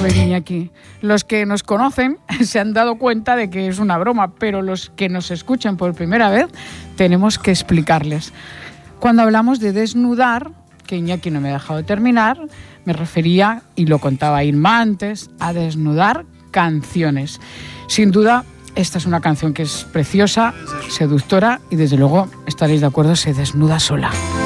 ver, Iñaki, los que nos conocen se han dado cuenta de que es una broma, pero los que nos escuchan por primera vez tenemos que explicarles. Cuando hablamos de desnudar, que Iñaki no me ha dejado terminar, me refería, y lo contaba Irma antes, a desnudar canciones. Sin duda, esta es una canción que es preciosa, seductora y desde luego, estaréis de acuerdo, se desnuda sola.